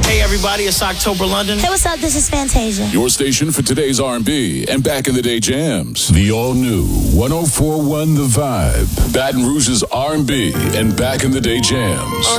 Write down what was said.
Hey everybody, it's October London. Hey, what's up? This is Fantasia. Your station for today's R&B and back in the day jams. The all-new 104.1 The Vibe. Baton Rouge's R&B and back in the day jams.